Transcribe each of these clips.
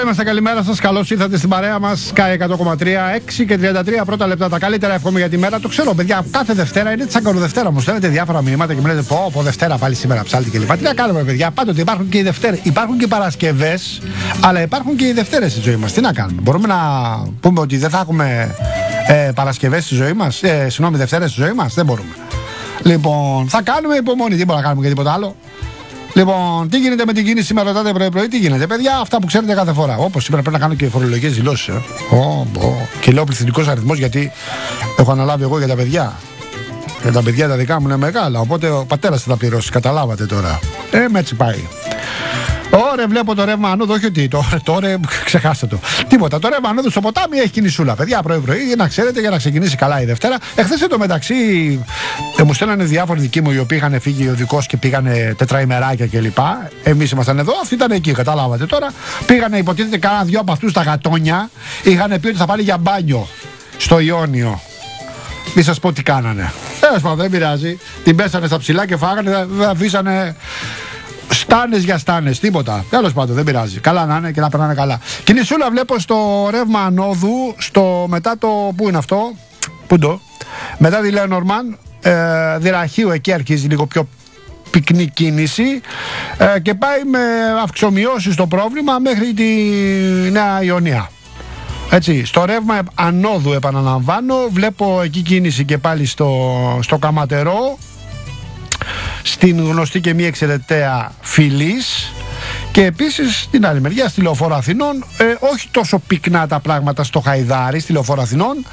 είμαστε, καλημέρα σας. Καλώς ήρθατε στην παρέα μας. Sky 100,3, 6 και 33 πρώτα λεπτά. Τα καλύτερα εύχομαι για τη μέρα. Το ξέρω, παιδιά, κάθε Δευτέρα είναι τσακανο Δευτέρα. Μου στέλνετε διάφορα μηνύματα και μου λέτε πω Δευτέρα πάλι σήμερα ψάλτη κλπ. Τι να κάνουμε, παιδιά, πάντοτε υπάρχουν και οι Δευτέρες. Υπάρχουν και οι Παρασκευές, αλλά υπάρχουν και οι Δευτέρες στη ζωή μας. Τι να κάνουμε, μπορούμε να πούμε ότι δεν θα έχουμε Παρασκευές στη ζωή μας, Δευτέρες στη ζωή μας? Δεν μπορούμε. Λοιπόν, θα κάνουμε υπομονή, δεν μπορούμε να κάνουμε και τίποτα άλλο. Λοιπόν, τι γίνεται με την κίνηση, με ρωτάτε πρωί-πρωί, τι γίνεται, παιδιά, αυτά που ξέρετε κάθε φορά. Όπως σήμερα πρέπει να κάνω και φορολογικές δηλώσεις. Και λέω πληθυντικός αριθμός, γιατί έχω αναλάβει εγώ για τα παιδιά. Για τα παιδιά τα δικά μου είναι μεγάλα, οπότε ο πατέρας θα τα πληρώσει, καταλάβατε τώρα. Με έτσι πάει. Ωραία, βλέπω το ρεύμα ανόδου, όχι ότι τώρα ξεχάστε το. Τίποτα. Το ρεύμα ανόδου στο ποτάμι έχει κινησούλα. Παιδιά, πρωί-πρωί, να ξέρετε, για να ξεκινήσει καλά η Δευτέρα. Εχθές εντωμεταξύ μου στέλνανε διάφοροι δικοί μου οι οποίοι είχαν φύγει οδικώς και πήγανε τετραημεράκια κλπ. Εμείς ήμασταν εδώ, αυτοί ήταν εκεί, καταλάβατε τώρα. Πήγανε, υποτίθεται, κάνα δυο από αυτούς τα γατόνια. Είχαν πει ότι θα πάνε για μπάνιο στο Ιόνιο. Μη σας πω τι κάνανε. Δεν πειράζει. Την πέσανε στα ψηλά και φάγανε, δεν αφήσανε. Στάνες για στάνες, τίποτα. Τέλος πάντων, δεν πειράζει. Καλά να είναι και να περνάνε καλά. Κινησούλα βλέπω στο ρεύμα ανόδου, μετά το. Πού είναι αυτό, μετά τη Λένορμαν, Δυραχείου, εκεί αρχίζει λίγο πιο πυκνή κίνηση και πάει με αυξομοιώσεις το πρόβλημα μέχρι τη Νέα Ιωνία. Έτσι, στο ρεύμα ανόδου, επαναλαμβάνω, βλέπω εκεί κίνηση και πάλι στο Καματερό, στην γνωστή και μη εξαιρεταία Φιλής, και επίσης στην άλλη μεριά στη Λεωφόρο Αθηνών, όχι τόσο πυκνά τα πράγματα στο Χαϊδάρι, στη Λεωφόρο Αθηνών.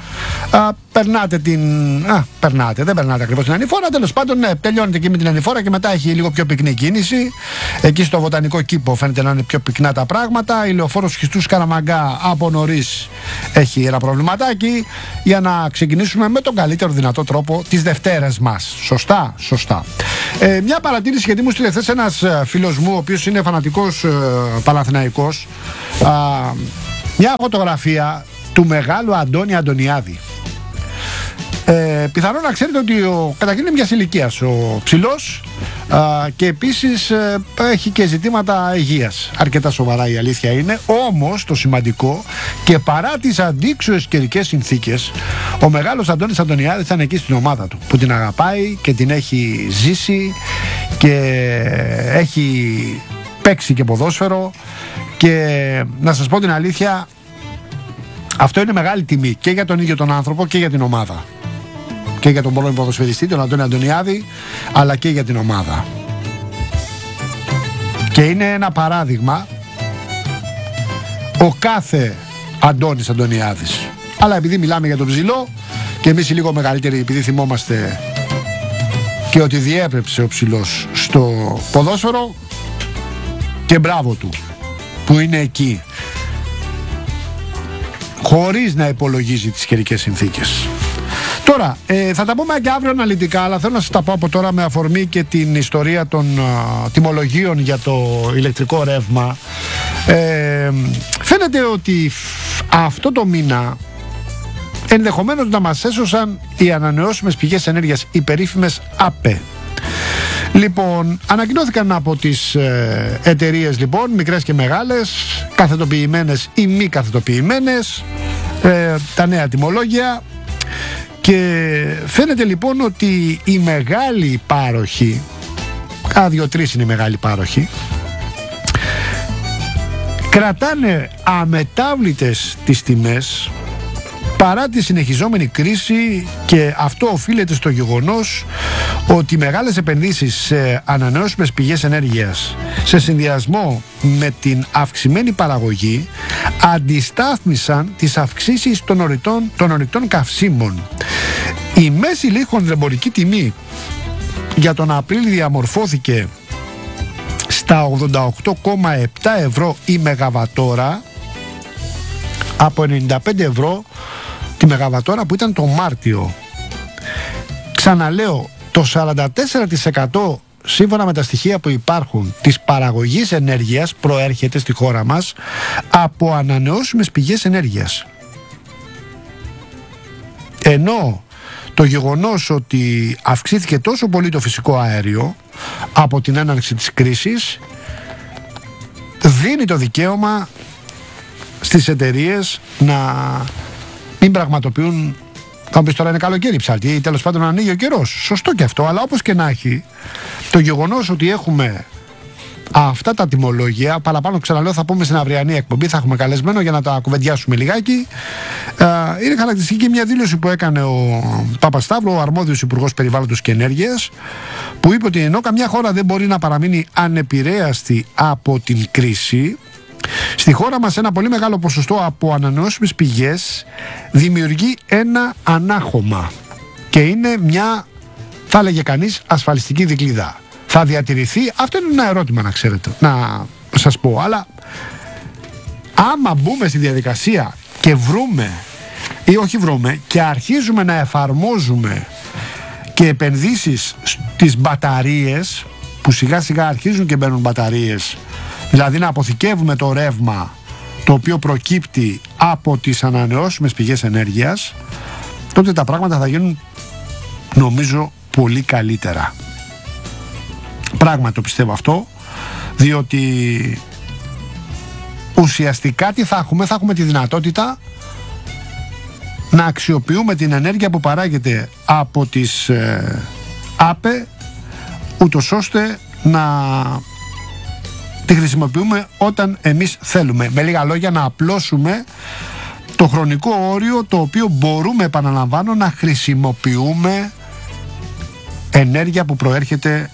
Δεν περνάτε ακριβώς την Ανηφόρα. Τέλος πάντων, ναι, τελειώνετε εκεί με την Ανηφόρα και μετά έχει λίγο πιο πυκνή κίνηση. Εκεί στο Βοτανικό Κήπο φαίνεται να είναι πιο πυκνά τα πράγματα. Η Λεωφόρος Χριστού Σκαραμαγκά από νωρίς έχει ένα προβληματάκι, για να ξεκινήσουμε με τον καλύτερο δυνατό τρόπο τις Δευτέρες μας. Σωστά. Μια παρατήρηση, γιατί μου στείλε χθες ένας φίλος μου, ο οποίος είναι φανατικός Παναθηναϊκός, μια φωτογραφία του μεγάλου Αντώνη Αντωνιάδη. Πιθανόν να ξέρετε ότι καταρχήν είναι μιας ηλικίας ο ψηλός, και επίσης έχει και ζητήματα υγείας αρκετά σοβαρά, η αλήθεια είναι. Όμως το σημαντικό, και παρά τις αντίξωες καιρικές συνθήκες, ο μεγάλος Αντώνης Αντωνιάδης ήταν εκεί στην ομάδα του, που την αγαπάει και την έχει ζήσει και έχει παίξει και ποδόσφαιρο, και να σας πω την αλήθεια, αυτό είναι μεγάλη τιμή και για τον ίδιο τον άνθρωπο και για την ομάδα. Και για τον πρώην ποδοσφαιριστή, τον Αντώνη Αντωνιάδη, αλλά και για την ομάδα. Και είναι ένα παράδειγμα ο κάθε Αντώνης Αντωνιάδης. Αλλά επειδή μιλάμε για τον ψηλό, και εμείς οι λίγο μεγαλύτεροι, επειδή θυμόμαστε και ότι διέπρεψε ο ψηλός στο ποδόσφαιρο, και μπράβο του που είναι εκεί, χωρίς να υπολογίζει τις καιρικές συνθήκες. Τώρα, θα τα πούμε και αύριο αναλυτικά, αλλά θέλω να σας τα πω από τώρα με αφορμή και την ιστορία των τιμολογίων για το ηλεκτρικό ρεύμα. Φαίνεται ότι αυτό το μήνα ενδεχομένως να μας έσωσαν οι ανανεώσιμες πηγές ενέργειας, οι περίφημες ΑΠΕ. Λοιπόν, ανακοινώθηκαν από τις εταιρείες, λοιπόν, μικρές και μεγάλες, καθετοποιημένες ή μη καθετοποιημένες, τα νέα τιμολόγια. Και φαίνεται λοιπόν ότι οι μεγάλοι πάροχοι, κάνα 2-3 είναι οι μεγάλοι πάροχοι, κρατάνε αμετάβλητες τις τιμές παρά τη συνεχιζόμενη κρίση, και αυτό οφείλεται στο γεγονός ότι οι μεγάλες επενδύσεις σε ανανεώσιμες πηγές ενέργειας, σε συνδυασμό με την αυξημένη παραγωγή, αντιστάθμισαν τις αυξήσεις των ορυκτών καυσίμων. Η μέση λίγο χονδρεμπορική τιμή για τον Απρίλιο διαμορφώθηκε στα 88,7 ευρώ η μεγαβατόρα, από 95 ευρώ τη μεγαβατόρα που ήταν το Μάρτιο. Ξαναλέω, το 44% σύμφωνα με τα στοιχεία που υπάρχουν της παραγωγής ενέργειας προέρχεται στη χώρα μας από ανανεώσιμες πηγές ενέργειας. Ενώ το γεγονός ότι αυξήθηκε τόσο πολύ το φυσικό αέριο από την έναρξη της κρίσης δίνει το δικαίωμα στις εταιρείες να μην πραγματοποιούν. Θα μου πεις τώρα είναι καλοκαίρι ψάλτη ή τέλος πάντων ανοίγει ο καιρός. Σωστό και αυτό, αλλά όπως και να έχει, το γεγονός ότι έχουμε αυτά τα τιμολόγια, παραπάνω ξαναλέω θα πούμε στην αυριανή εκπομπή, θα έχουμε καλεσμένο για να τα κουβεντιάσουμε λιγάκι. Είναι χαρακτηριστική μια δήλωση που έκανε ο Παπασταύρου, ο αρμόδιος Υπουργός Περιβάλλοντος και Ενέργειας, που είπε ότι ενώ καμιά χώρα δεν μπορεί να παραμείνει ανεπηρέαστη από την κρίση, στη χώρα μας ένα πολύ μεγάλο ποσοστό από ανανεώσιμες πηγές δημιουργεί ένα ανάχωμα και είναι μια, θα έλεγε κανείς, ασφαλιστική δικλείδα. Θα διατηρηθεί, αυτό είναι ένα ερώτημα να ξέρετε, να σας πω, αλλά άμα μπούμε στη διαδικασία και βρούμε ή όχι βρούμε και αρχίζουμε να εφαρμόζουμε και επενδύσεις στις μπαταρίες, που σιγά σιγά αρχίζουν και μπαίνουν μπαταρίες, δηλαδή να αποθηκεύουμε το ρεύμα το οποίο προκύπτει από τις ανανεώσιμες πηγές ενέργειας, τότε τα πράγματα θα γίνουν νομίζω πολύ καλύτερα. Πράγματι το πιστεύω αυτό, διότι ουσιαστικά τι θα έχουμε τη δυνατότητα να αξιοποιούμε την ενέργεια που παράγεται από τις ΑΠΕ, ούτως ώστε να τη χρησιμοποιούμε όταν εμείς θέλουμε. Με λίγα λόγια, να απλώσουμε το χρονικό όριο το οποίο μπορούμε, επαναλαμβάνω, να χρησιμοποιούμε ενέργεια που προέρχεται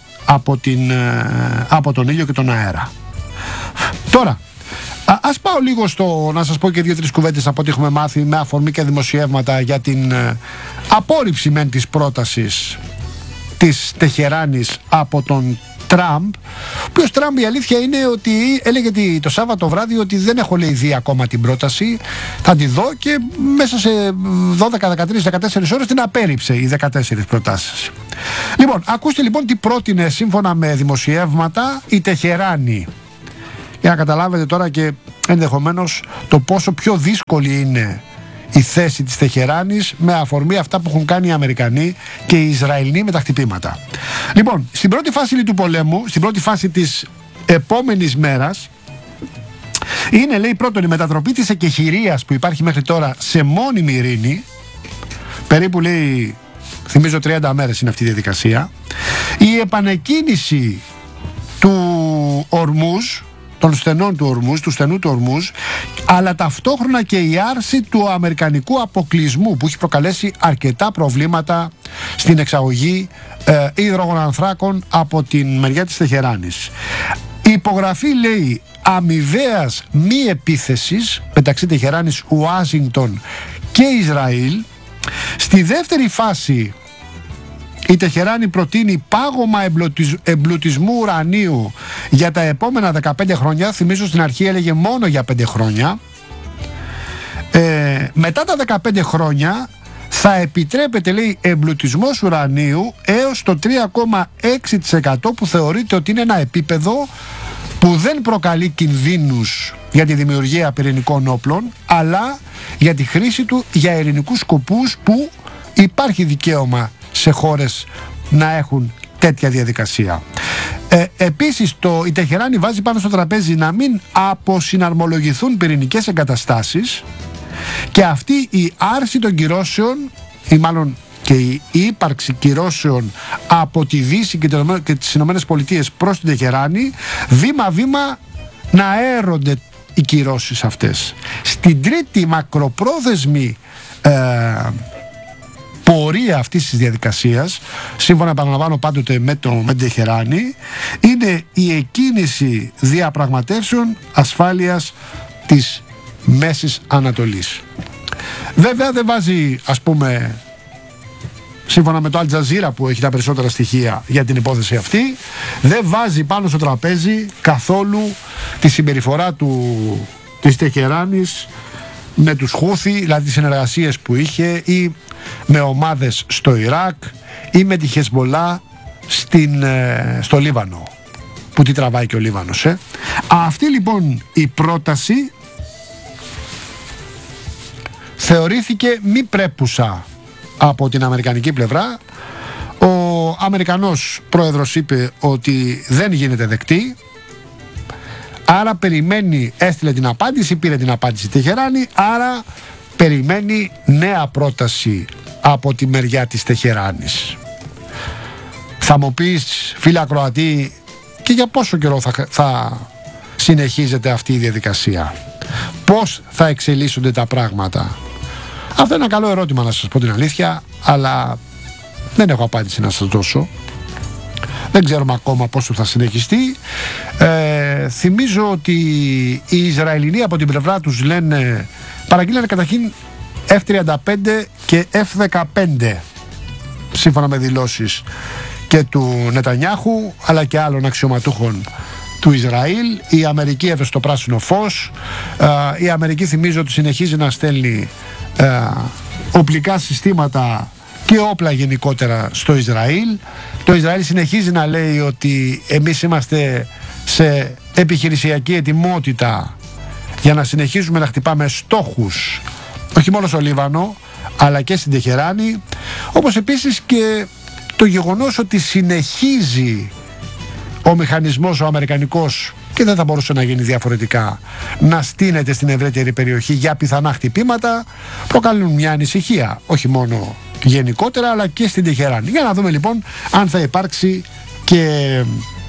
από τον ήλιο και τον αέρα. Τώρα, ας πάω λίγο να σας πω και 2-3 κουβέντες από ό,τι έχουμε μάθει με αφορμή και δημοσιεύματα για την απόρριψη μεν της πρότασης της Τεχεράνης από τον Τραμπ, ο οποίος Τραμπ η αλήθεια είναι ότι έλεγε το Σάββατο βράδυ ότι δεν έχω δει ακόμα την πρόταση, θα τη δω, και μέσα σε 12, 13, 14 ώρες την απέρριψε οι 14 προτάσεις. Λοιπόν, ακούστε λοιπόν τι πρότεινε σύμφωνα με δημοσιεύματα η Τεχεράνη, για να καταλάβετε τώρα και ενδεχομένως το πόσο πιο δύσκολη είναι η θέση της Τεχεράνης με αφορμή αυτά που έχουν κάνει οι Αμερικανοί και οι Ισραηλοί με τα χτυπήματα. Λοιπόν, στην πρώτη φάση του πολέμου, στην πρώτη φάση της επόμενης μέρας, είναι, λέει, πρώτον η μετατροπή της εκεχηρίας που υπάρχει μέχρι τώρα σε μόνιμη ειρήνη, περίπου, λέει, θυμίζω 30 μέρες είναι αυτή η διαδικασία, η επανεκκίνηση του Ορμούζ, των στενών του Ορμούζ, του στενού του Ορμούζ, αλλά ταυτόχρονα και η άρση του αμερικανικού αποκλεισμού που έχει προκαλέσει αρκετά προβλήματα στην εξαγωγή υδρογονανθράκων από την μεριά της Τεχεράνης. Η υπογραφή, λέει, αμοιβαίας μη επίθεσης μεταξύ Τεχεράνης, Ουάσιγκτον και Ισραήλ. Στη δεύτερη φάση η Τεχεράνη προτείνει πάγωμα εμπλουτισμού ουρανίου για τα επόμενα 15 χρόνια. Θυμίζω στην αρχή έλεγε μόνο για 5 χρόνια. Μετά τα 15 χρόνια θα επιτρέπεται, λέει, εμπλουτισμός ουρανίου έως το 3,6% που θεωρείται ότι είναι ένα επίπεδο που δεν προκαλεί κινδύνους για τη δημιουργία πυρηνικών όπλων, αλλά για τη χρήση του για ειρηνικούς σκοπούς, που υπάρχει δικαίωμα σε χώρες να έχουν τέτοια διαδικασία. Επίσης η Τεχεράνη βάζει πάνω στο τραπέζι να μην αποσυναρμολογηθούν πυρηνικές εγκαταστάσεις, και αυτή η άρση των κυρώσεων, ή μάλλον και η ύπαρξη κυρώσεων από τη Δύση και τις Ηνωμένες Πολιτείες προς την Τεχεράνη, βήμα-βήμα να αέρονται οι κυρώσεις αυτές. Στην τρίτη μακροπρόθεσμη πορεία αυτής της διαδικασίας, σύμφωνα, επαναλαμβάνω, πάντοτε με την Τεχεράνη, είναι η εκκίνηση διαπραγματεύσεων ασφάλειας της Μέσης Ανατολής. Βέβαια δεν βάζει, ας πούμε, σύμφωνα με το Al Jazeera που έχει τα περισσότερα στοιχεία για την υπόθεση αυτή, δεν βάζει πάνω στο τραπέζι καθόλου τη συμπεριφορά της Τεχεράνης με τους Χούθι, δηλαδή τις συνεργασίες που είχε, ή με ομάδες στο Ιράκ, ή με τη Χεσμολά στο Λίβανο, που τη τραβάει και ο Λίβανος. Αυτή λοιπόν η πρόταση θεωρήθηκε μη πρέπουσα από την αμερικανική πλευρά. Ο Αμερικανός πρόεδρος είπε ότι δεν γίνεται δεκτή. Άρα περιμένει, έστειλε την απάντηση, πήρε την απάντηση Τεχεράνη, άρα περιμένει νέα πρόταση από τη μεριά της Τεχεράνης. Θα μου πεις, φίλε ακροατή, και για πόσο καιρό θα συνεχίζεται αυτή η διαδικασία? Πώς θα εξελίσσονται τα πράγματα? Αυτό είναι ένα καλό ερώτημα, να σας πω την αλήθεια, αλλά δεν έχω απάντηση να σας δώσω. Δεν ξέρουμε ακόμα πόσο θα συνεχιστεί. Θυμίζω ότι οι Ισραηλινοί από την πλευρά τους παραγγείλανε καταρχήν F-35 και F-15, σύμφωνα με δηλώσεις και του Νετανιάχου αλλά και άλλων αξιωματούχων του Ισραήλ. Η Αμερική έδωσε το πράσινο φως. Η Αμερική, θυμίζω, ότι συνεχίζει να στέλνει οπλικά συστήματα και όπλα γενικότερα στο Ισραήλ. Το Ισραήλ συνεχίζει να λέει ότι εμείς είμαστε σε επιχειρησιακή ετοιμότητα για να συνεχίσουμε να χτυπάμε στόχους όχι μόνο στο Λίβανο αλλά και στην Τεχεράνη, όπως επίσης και το γεγονός ότι συνεχίζει ο μηχανισμός ο αμερικανικός, και δεν θα μπορούσε να γίνει διαφορετικά, να στείνεται στην ευρύτερη περιοχή για πιθανά χτυπήματα, προκαλούν μια ανησυχία όχι μόνο γενικότερα αλλά και στην Τεχεράνη. Για να δούμε λοιπόν αν θα υπάρξει και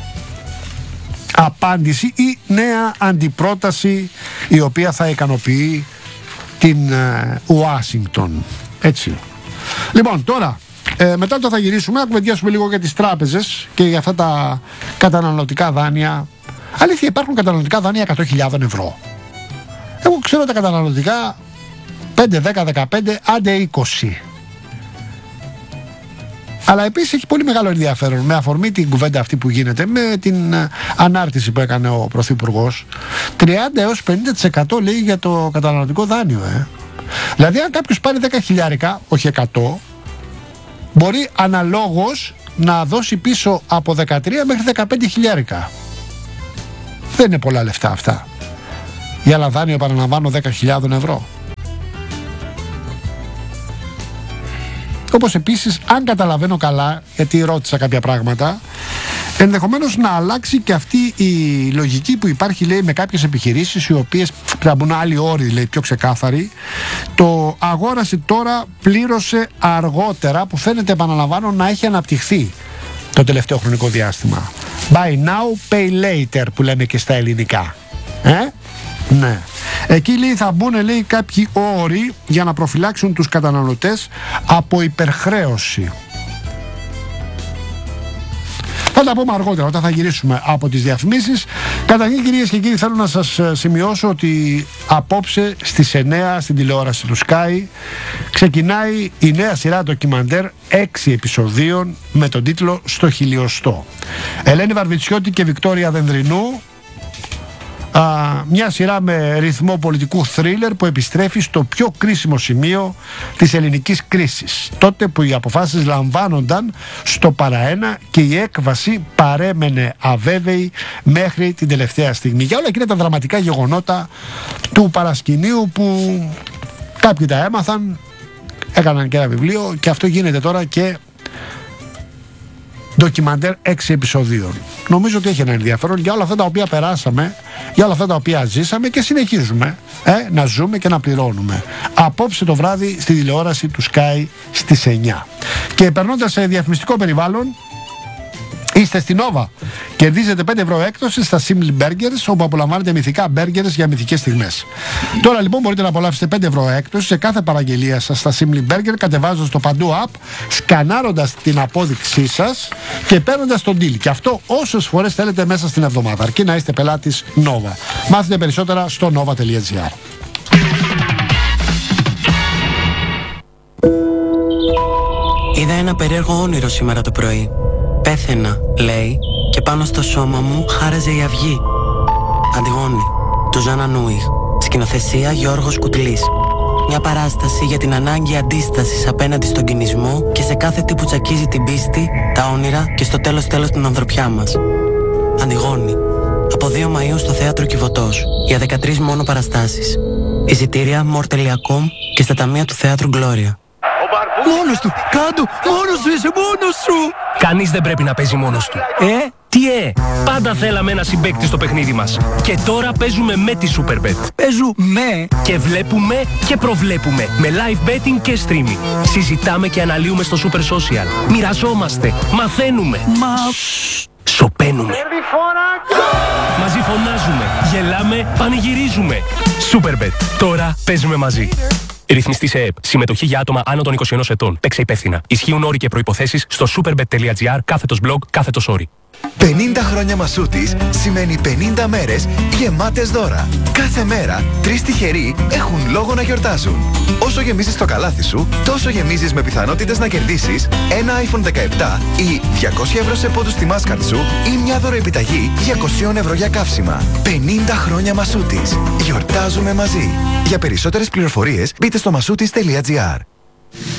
απάντηση ή νέα αντιπρόταση η οποία θα ικανοποιεί την Ουάσιγκτον. Έτσι. Λοιπόν, τώρα μετά το θα γυρίσουμε να κουβεντιάσουμε λίγο για τις τράπεζες και για αυτά τα καταναλωτικά δάνεια. Αλήθεια, υπάρχουν καταναλωτικά δάνεια 100.000 ευρώ. Εγώ ξέρω τα καταναλωτικά 5, 10, 15, άντε 20. Αλλά επίσης έχει πολύ μεγάλο ενδιαφέρον, με αφορμή την κουβέντα αυτή που γίνεται, με την ανάρτηση που έκανε ο Πρωθυπουργός, 30 έως 50% λέει για το καταναλωτικό δάνειο. Δηλαδή αν κάποιος πάρει 10.000, όχι 100, μπορεί αναλόγως να δώσει πίσω από 13 μέχρι 15.000. Δεν είναι πολλά λεφτά αυτά για ένα δάνειο, επαναλαμβάνω, 10.000 ευρώ. Όπως επίσης, αν καταλαβαίνω καλά, γιατί ρώτησα κάποια πράγματα, ενδεχομένως να αλλάξει και αυτή η λογική που υπάρχει, λέει, με κάποιες επιχειρήσεις οι οποίες θα μπουν άλλοι όροι, λέει, πιο ξεκάθαροι. Το αγόρασε τώρα, πλήρωσε αργότερα, που φαίνεται, επαναλαμβάνω, να έχει αναπτυχθεί το τελευταίο χρονικό διάστημα. Buy now, pay later που λέμε και στα ελληνικά. Ναι. Εκεί, λέει, θα μπουν, λέει, κάποιοι όροι για να προφυλάξουν τους καταναλωτές από υπερχρέωση. Θα τα πούμε αργότερα όταν θα γυρίσουμε από τις διαφημίσεις. Καταρχήν, κυρίες και κύριοι, θέλω να σας σημειώσω ότι απόψε στις 9 στην τηλεόραση του Sky ξεκινάει η νέα σειρά ντοκιμαντέρ 6 επεισοδίων με τον τίτλο «Στο χιλιοστό». Ελένη Βαρβιτσιώτη και Βικτόρια Δενδρινού. Μια σειρά με ρυθμό πολιτικού θρίλερ που επιστρέφει στο πιο κρίσιμο σημείο της ελληνικής κρίσης, τότε που οι αποφάσεις λαμβάνονταν στο παραένα και η έκβαση παρέμενε αβέβαιη μέχρι την τελευταία στιγμή. Για όλα εκείνα τα δραματικά γεγονότα του παρασκηνίου που κάποιοι τα έμαθαν, έκαναν και ένα βιβλίο, και αυτό γίνεται τώρα και ντοκιμαντέρ 6 επεισοδίων. Νομίζω ότι έχει ένα ενδιαφέρον για όλα αυτά τα οποία περάσαμε, για όλα αυτά τα οποία ζήσαμε και συνεχίζουμε να ζούμε και να πληρώνουμε. Απόψε το βράδυ στη τηλεόραση του Sky στις 9. Και περνώντας σε διαφημιστικό περιβάλλον, είστε στην Nova. Κερδίζετε 5 ευρώ έκπτωση στα Simply Burgers, όπου απολαμβάνετε μυθικά burgers για μυθικές στιγμές. Τώρα λοιπόν μπορείτε να απολαύσετε 5 ευρώ έκπτωση σε κάθε παραγγελία σας στα Simply Burger, κατεβάζοντας το παντού app, σκανάροντας την απόδειξή σας και παίρνοντας τον deal. Και αυτό όσες φορές θέλετε μέσα στην εβδομάδα, αρκεί να είστε πελάτης Nova. Μάθετε περισσότερα στο nova.gr. Είδα ένα περίεργο όνειρο σήμερα το πρωί. Πέθαινα, λέει, και πάνω στο σώμα μου χάραζε η αυγή. Αντιγόνη, του Ζάνα Νούιχ. Σκηνοθεσία Γιώργος Κουτλής. Μια παράσταση για την ανάγκη αντίστασης απέναντι στον κινησμό και σε κάθε τι που τσακίζει την πίστη, τα όνειρα και στο τέλος την ανθρωπιά μας. Αντιγόνη. Από 2 Μαΐου στο Θέατρο Κιβωτός. Για 13 μόνο παραστάσεις. Εισιτήρια more.com και στα ταμεία του Θέατρου Gloria. Μόνος του! Κάντο! Μόνος του! Είσαι μόνος σου! Κανείς δεν πρέπει να παίζει μόνος του. Πάντα θέλαμε ένα συμπαίκτη στο παιχνίδι μας. Και τώρα παίζουμε με τη Superbet. Παίζουμε και βλέπουμε και προβλέπουμε. Με live betting και streaming. Συζητάμε και αναλύουμε στο Super Social. Μοιραζόμαστε. Μαθαίνουμε. Σοπαίνουμε. Μαζί φωνάζουμε. Γελάμε. Πανηγυρίζουμε. Superbet. Τώρα παίζουμε μαζί. Ρυθμιστή σε ΕΕΠ. Συμμετοχή για άτομα άνω των 21 ετών. Παίξε υπεύθυνα. Ισχύουν όροι και προϋποθέσεις στο superbet.gr/blog/όροι. 50 χρόνια Μασούτης σημαίνει 50 μέρες γεμάτες δώρα. Κάθε μέρα 3 τυχεροί έχουν λόγο να γιορτάζουν. Όσο γεμίζεις το καλάθι σου, τόσο γεμίζεις με πιθανότητες να κερδίσεις ένα iPhone 17 ή 200 ευρώ σε πόντους στη Mastercard σου ή μια δωροεπιταγή 200 ευρώ για καύσιμα. 50 χρόνια Μασούτης. Γιορτάζουμε μαζί. Για περισσότερες πληροφορίες μπείτε στο masutis.gr.